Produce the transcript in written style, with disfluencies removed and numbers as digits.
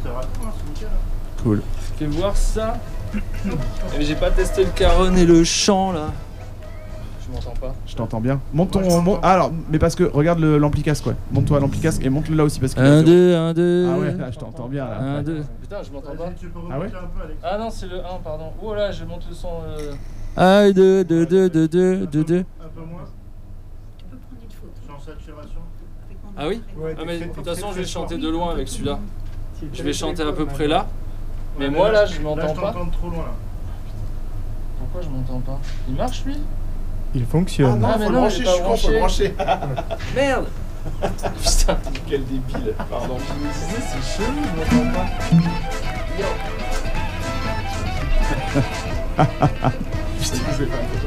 Cool. Fais voir ça. Mais j'ai pas testé le caron et le chant là. Je m'entends pas. Je t'entends bien. Monte ton. Ah, alors, mais parce que regarde l'ampli casque, ouais. Monte-toi à l'ampli casque et monte-le là aussi parce que. 1, 2, 1, 2. Ah ouais, là je t'entends bien là. 1, 2. Putain, je m'entends pas. Ah ouais. Ah non, c'est le 1, pardon. Oh là, je monte le son. 1, 2, 2, 2, 2, 2, 2, 2. Un peu moins. On peut prendre une photo. Sans saturation. Ah oui? Ouais, Ah mais de fais- toute façon, fais- je vais fais chanter fort. de loin avec celui-là. Je vais chanter à peu Ouais, près là. Mais Ouais, moi là, je Là, m'entends je pas. t'entends trop loin là. Pourquoi je m'entends pas? Il marche lui? Il fonctionne. Ah, mais non, je j'ai suis pas con, faut le brancher. Merde! Putain, Quel débile, pardon. je me disais, c'est chelou, je m'entends pas. Yo. Putain, je vais pas.